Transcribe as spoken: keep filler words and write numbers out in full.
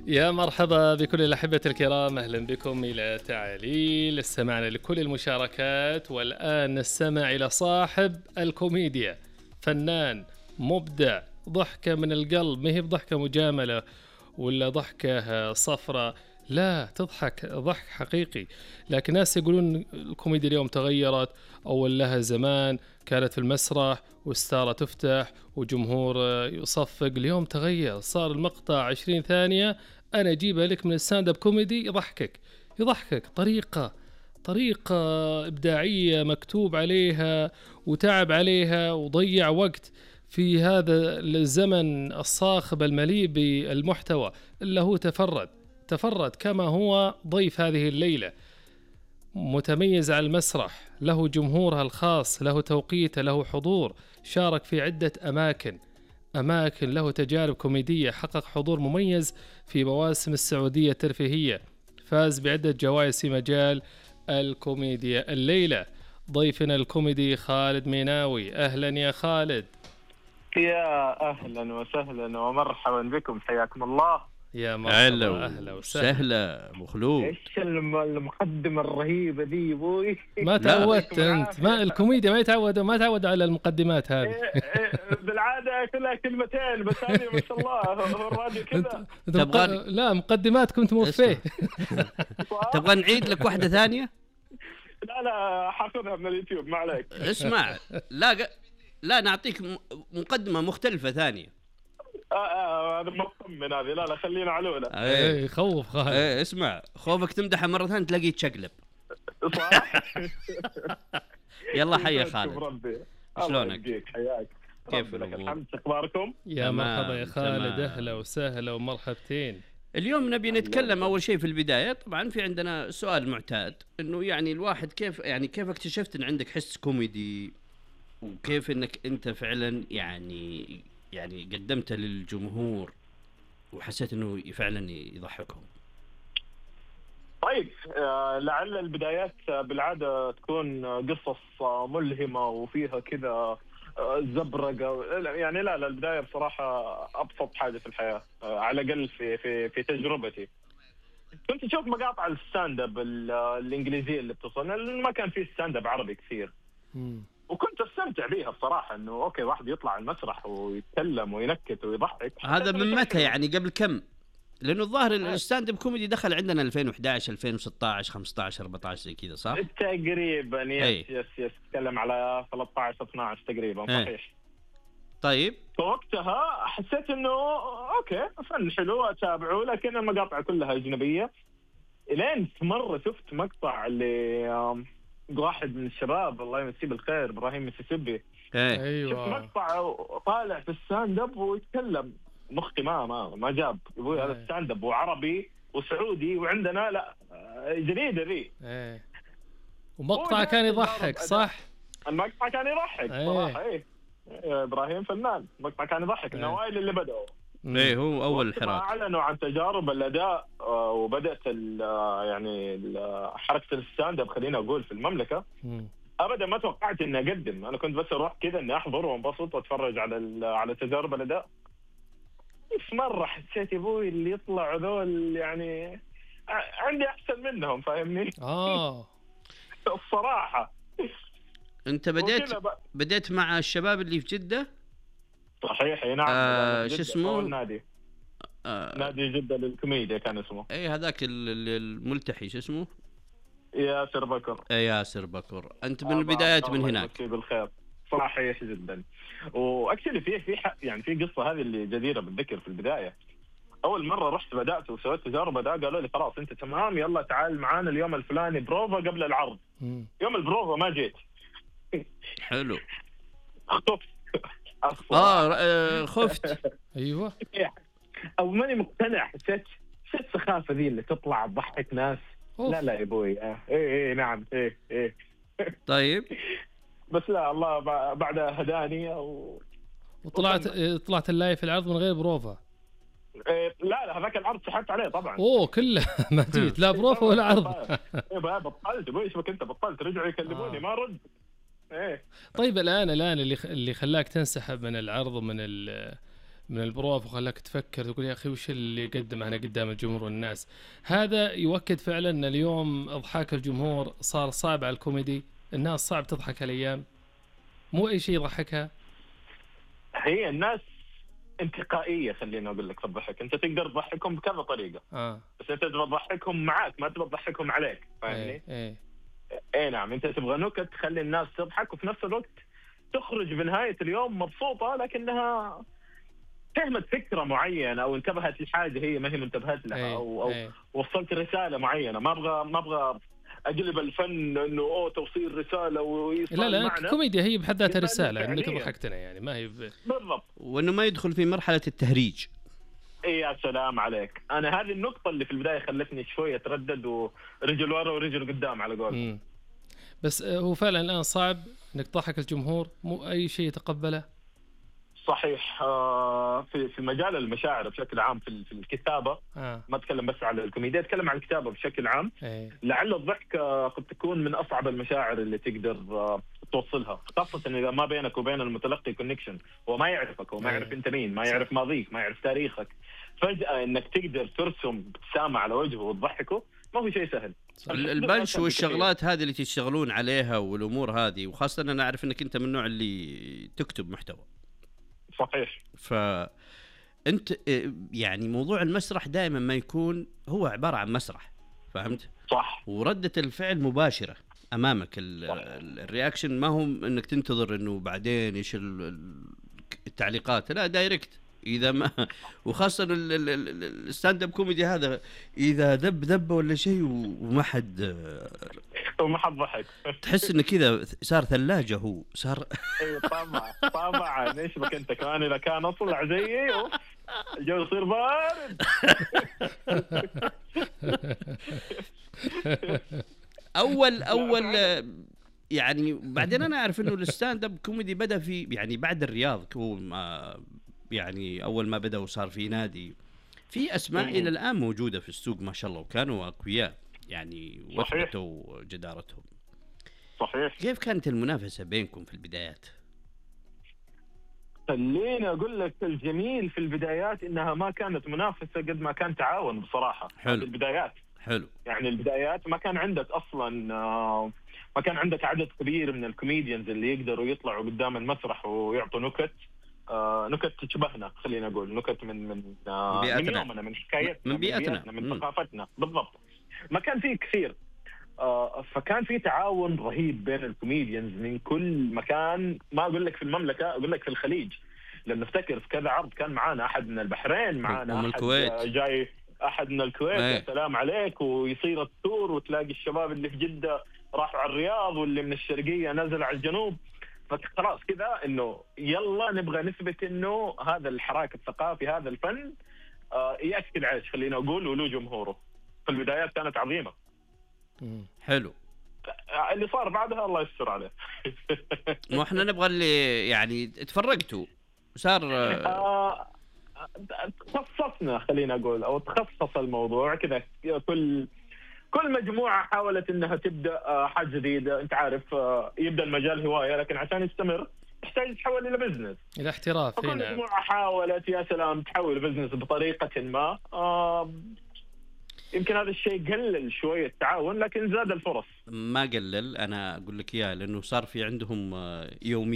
يا مرحبا بكل الأحبة الكرام، أهلا بكم إلى تعاليل. استمعنا لكل المشاركات، والآن نستمع إلى صاحب الكوميديا، فنان مبدع، ضحكة من القلب، ما هي بضحكة مجاملة ولا ضحكة صفرة، لا، تضحك ضحك حقيقي. لكن ناس يقولون الكوميديا اليوم تغيرت، أول لها زمان كانت في المسرح وستارة تفتح وجمهور يصفق. اليوم تغير، صار المقطع عشرين ثانية أنا أجيبها لك من الستاند اب كوميدي، يضحكك يضحكك طريقة طريقة إبداعية مكتوب عليها وتعب عليها وضيع وقت في هذا الزمن الصاخب المليء بالمحتوى. إلا هو تفرد تفرد كما هو ضيف هذه الليلة، متميز على المسرح، له جمهورها الخاص، له توقيته، له حضور، شارك في عدة أماكن أماكن له تجارب كوميدية، حقق حضور مميز في مواسم السعودية الترفيهية، فاز بعدة جوائز في مجال الكوميديا. الليلة ضيفنا الكوميدي خالد ميناوي. أهلا يا خالد. يا أهلا وسهلا ومرحبا بكم، حياكم الله. يا مرحبا، أهلا وسهلا أبو خلود. إيش المقدمة الرهيبة دي بوي؟ ما تعودت أنت، ما الكوميديا ما يتعودوا ما تعودوا على المقدمات هذه. بالعادة كلها كلمتين بس، هذه ما شاء الله هو الراديو كذا. تبغى لا مقدمات كنت موفيه. تبغى نعيد لك واحدة ثانية؟ لا لا حاخذها من اليوتيوب، ما عليك. اسمع، لا لا نعطيك مقدمة مختلفة ثانية. اه هذا مطمن هذه، لا لا خلينا على الاولى. ايه يخوف خالد. ايه اسمع، خوفك تمدحها مرة ثانية تلاقيه تشقلب. صح. يلا حيا خالد، شلونك؟ حياك، كيف الحمد، اخباركم؟ يا مرحبا يا خالد، اهلا وسهلا ومرحبتين. اليوم نبي نتكلم اول شيء في البداية، طبعا في عندنا سؤال معتاد، انه يعني الواحد كيف يعني كيف اكتشفت ان عندك حس كوميدي، وكيف انك انت فعلا يعني يعني قدمته للجمهور وحسيت انه فعلا يضحكهم. طيب آه لعل البدايات بالعاده تكون قصص ملهمه وفيها كذا آه زبرقه، يعني لا لا البدايه بصراحه ابسط حاجه في الحياه، آه على الاقل في في في تجربتي. كنت اشوف مقاطع الستاند اب الانجليزيه اللي بتصلنا، لأن ما كان في ستاند اب عربي كثير. م. وكنت استمتع بيها بصراحه، انه اوكي واحد يطلع على المسرح ويتكلم وينكت ويضحك. هذا من متى يعني؟ قبل كم؟ لانه الظاهر الستاند اب كوميدي دخل عندنا ألفين وإحدى عشر ألفين وستة عشر خمسة عشر أربعة عشر زي كذا صح؟ تقريبا يس يس يس تكلم على ثلاثة عشر اثنا عشر تقريبا. صحيح أي. طيب فوقتها حسيت انه اوكي فن حلو اتابعه، لكن المقاطع كلها اجنبيه. الين مره شفت مقطع اللي واحد من الشباب الله يمسيه بالخير، ابراهيم مسيسيبي. ايوه شفت مقطع طالع في الستاند اب ويتكلم، مخي ما ما ما جاب يبوي هذا ستاند اب وعربي وسعودي وعندنا لا جديده ذي. ايه ومقطع كان يضحك صح؟ المقطع كان يضحك صراحه. ايه يا ابراهيم فنان، المقطع كان يضحك. النوايل اللي بدأوا ايه هو اول حراك اعلنوا عن تجارب الاداء وبدات يعني حركه الستاند اب خلينا اقول في المملكه. م. ابدا ما توقعت اني اقدم، انا كنت بس اروح كذا اني احضر وانبسط واتفرج على على تجارب الاداء. بس مره حسيت ابوي اللي يطلعوا ذول يعني عندي احسن منهم، فاهمني؟ اه الصراحه. انت بديت بديت مع الشباب اللي في جده؟ صحيح اي نعم. آه شو اسمه النادي؟ آه نادي جده للكوميديا كان اسمه. اي هذاك الملتحي شو اسمه؟ ياسر بكر. اي ياسر بكر. انت من البدايات من هناك؟ بالخير صحيح جدا. واكشلي في في يعني في قصه هذه اللي جديره بالذكر. في البدايه اول مره رحت بدات وسويت تجارب اداء، قالوا لي خلاص انت تمام يلا تعال معانا اليوم الفلاني بروفا قبل العرض. م. يوم البروفا ما جيت. حلو. خفت. اه خفت. ايوه او ماني مقتنع. حسيت حسيت سخافه ذي اللي تطلع تضحك ناس. أوف. لا لا يا ابوي ايه ايه نعم ايه ايه. طيب بس لا الله بعدها هداني و... وطلعت طلعت اللايف في العرض من غير بروفا. إيه لا لا هذاك العرض سحبت عليه طبعا. اوه كله ما جيت لا بروفا ولا عرض. ايه بطلت ابوي ايش بك انت بطلت. رجعوا يكلموني آه. ما رد. ايه طيب الان الان اللي اللي خلاك تنسحب من العرض ومن من البروف وخلاك تفكر تقول يا أخي وش اللي يقدم أنا قدام الجمهور والناس. هذا يؤكد فعلا أن اليوم إضحاك الجمهور صار صعب على الكوميدي. الناس صعب تضحك الأيام، مو أي شيء يضحكها. هي الناس انتقائية، خلينا أقول لك تضحك. أنت تقدر تضحكهم بكذا طريقة آه. بس أنت تبغى تضحكهم معاك، ما تبغى تضحكهم عليك، فاهمني؟ ايه ايه ايه نعم، انت تبغى نكت تخلي الناس تضحك وفي نفس الوقت تخرج بنهاية اليوم مبسوطة، لكنها فهمت فكرة معينة او انتبهت لحاجة هي ما هي منتبهت لها، ايه او او ايه. وصلت رسالة معينة. ما ابغى ما ابغى اقلب الفن انه اوه توصيل رسالة ويوصل لا لا معنى. الكوميديا هي بحد ذاتها يبقى رسالة انك فعلياً. ضحكتنا يعني، ما هي ب... بالضبط. وانه ما يدخل في مرحله التهريج. ايه يا سلام عليك. انا هذه النقطة اللي في البداية خلتني شوية اتردد ورجل ورا ورجل قدام على قول. مم. بس آه، هو فعلا الآن صعب انك تضحك الجمهور، مو اي شيء يتقبله. صحيح. آه، في في مجال المشاعر بشكل عام، في في الكتابة، اه ما اتكلم بس على الكوميديا، اتكلم عن الكتابه بشكل عام. ايه لعل الضحك آه، قد تكون من اصعب المشاعر اللي تقدر آه، توصلها، خاصه اذا ما بينك وبين المتلقي كونكشن، هو ما يعرفك، هو ما يعرف انت مين، ما يعرف ماضيك، ما يعرف تاريخك. فجاه انك تقدر ترسم ابتسامه على وجهه وتضحكه ما هو شيء سهل. ال- البنش والشغلات هذه اللي تشتغلون عليها والامور هذه، وخاصه انا اعرف انك انت من النوع اللي تكتب محتوى. صحيح. ف انت إيه، يعني موضوع المسرح دائما ما يكون هو عباره عن مسرح، فهمت؟ صح. وردة الفعل مباشره امامك. ال- ال- الرياكشن ما هو انك تنتظر انه بعدين ايش ال- ال- التعليقات، لا دايركت. اذا ما وخاصه ال- ال- ال- الستاند اب كوميدي هذا، اذا دب دب ولا شيء وما حد وما حد ضحك. تحس انه كذا صار ثلاجه، هو صار اي طبعا طبعا. ايش بك انت كمان اذا كان اطلع زيي أوف، الجو يصير بارد. اول اول يعني. بعدين انا اعرف انه الستاند اب كوميدي بدا في يعني بعد الرياض، هو ما يعني اول ما بدا وصار في نادي، في اسماء الى الان موجوده في السوق ما شاء الله، وكانوا اقوياء يعني وثبتوا جدارتهم. صحيح. كيف كانت المنافسه بينكم في البدايات؟ خليني اقول لك الجميل في البدايات انها ما كانت منافسه قد ما كان تعاون بصراحه. حلو. في البدايات حلو. يعني البدايات ما كان عندك اصلا آه، ما كان عندك عدد كبير من الكوميديانز اللي يقدروا يطلعوا قدام المسرح ويعطوا نكت آه، نكت تشبهنا، خلينا نقول نكت من من آه، من يومنا، من حكايتنا، من بيئتنا، من, بيئتنا، من ثقافتنا. بالضبط. ما كان فيه كثير آه، فكان في تعاون رهيب بين الكوميديانز من كل مكان. ما اقول لك في المملكه، اقول لك في الخليج. لما نفتكر في كذا عرض كان معانا احد من البحرين، معانا من احد الكويت. جاي، احد من الكويت. ايه. يا سلام عليك. ويصير التور وتلاقي الشباب اللي في جده راحوا على الرياض، واللي من الشرقيه نزل على الجنوب. فخلاص كذا انه يلا نبغى نثبت انه هذا الحراك الثقافي، هذا الفن آه، ياكل عيش، خلينا اقول، وله جمهوره. في البدايات كانت عظيمه. حلو. اللي صار بعدها الله يستر عليه. مو احنا نبغى اللي يعني تفرقتوا صار آه، تخصصنا، خلينا اقول، او تخصص الموضوع كذا. كل كل مجموعه حاولت انها تبدا آه، حاجه جديده. انت عارف آه، يبدا المجال هوايه، لكن عشان يستمر يحتاج يتحول الى بزنس، الى احتراف. فكل هنا مجموعه حاولت يا سلام تحول بزنس بطريقه ما. آه، يمكن هذا الشيء قلل شويه التعاون، لكن زاد الفرص. ما قلل. انا اقول لك اياه لانه صار في عندهم يومي